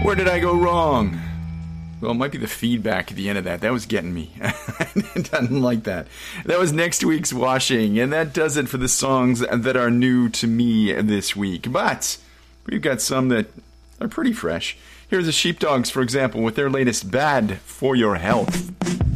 Where did I go wrong? Well, it might be the feedback at the end of that. That was getting me. I didn't like that. That was next week's Washing, and that does it for the songs that are new to me this week. But we've got some that are pretty fresh. Here's the Sheepdogs, for example, with their latest Bad for Your Health.